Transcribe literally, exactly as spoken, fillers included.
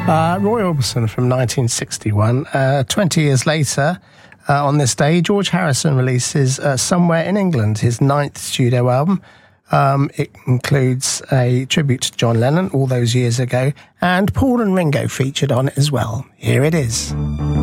Uh, Roy Orbison from nineteen sixty-one. Uh, twenty years later, uh, on this day, George Harrison releases uh, Somewhere in England, his ninth studio album. Um, it includes a tribute to John Lennon all those years ago, and Paul and Ringo featured on it as well. Here it is.